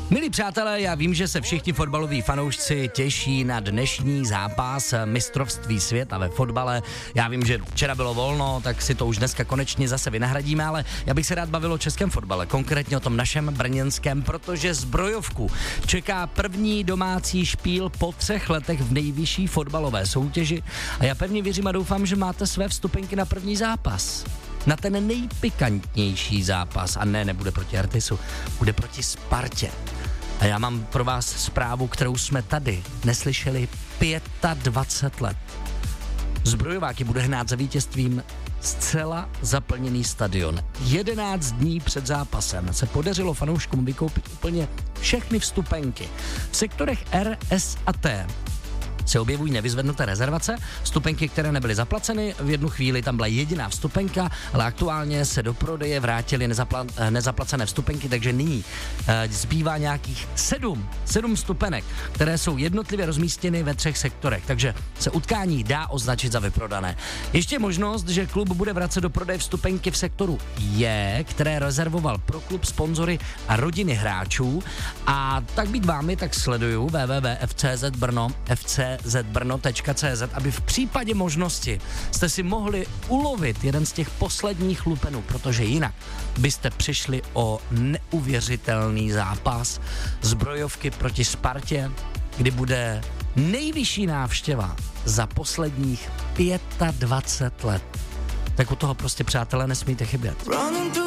Milí přátelé, já vím, že se všichni fotbaloví fanoušci těší na dnešní zápas mistrovství světa ve fotbale. Já vím, že včera bylo volno, tak si to už dneska konečně zase vynahradíme, ale já bych se rád bavil o českém fotbale, konkrétně o tom našem brněnském, protože Zbrojovku čeká první domácí špíl po 3 letech v nejvyšší fotbalové soutěži a já pevně věřím a doufám, že máte své vstupenky na první zápas. Na ten nejpikantnější zápas. A nebude proti Artisu, bude proti Spartě. A já mám pro vás zprávu, kterou jsme tady neslyšeli 25 let. Zbrojováky bude hnát za vítězstvím zcela zaplněný stadion. 11 dní před zápasem se podařilo fanouškům vykoupit úplně všechny vstupenky. V sektorech R, S a T se objevují nevyzvednuté rezervace, vstupenky, které nebyly zaplaceny, v jednu chvíli tam byla jediná vstupenka, ale aktuálně se do prodeje vrátily nezaplacené vstupenky, takže nyní zbývá nějakých 7 vstupenek, které jsou jednotlivě rozmístěny ve 3 sektorech, takže se utkání dá označit za vyprodané. Ještě je možnost, že klub bude vracet do prodeje vstupenky v sektoru J, které rezervoval pro klub, sponzory a hráčů, a tak být vámi, tak sleduju www.fczbrno.cz, aby v případě možnosti jste si mohli ulovit jeden z těch posledních lupenů, protože jinak byste přišli o neuvěřitelný zápas Zbrojovky proti Spartě, kdy bude nejvyšší návštěva za posledních 25 let. Tak u toho prostě, přátelé, nesmíte chybět.